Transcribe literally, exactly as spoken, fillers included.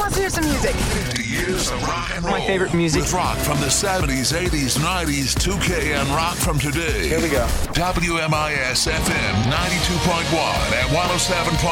Let's hear some music. fifty years of rock and roll. My favorite music. With rock from the seventies, eighties, nineties, two K, and rock from today. Here we go. W M I S F M ninety-two point one at one oh seven point